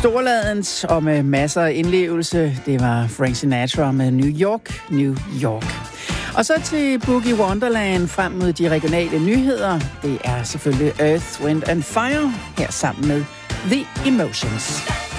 Storladens og med masser af indlevelse. Det var Frank Sinatra med New York, New York. Og så til Boogie Wonderland frem mod de regionale nyheder. Det er selvfølgelig Earth, Wind and Fire her sammen med The Emotions.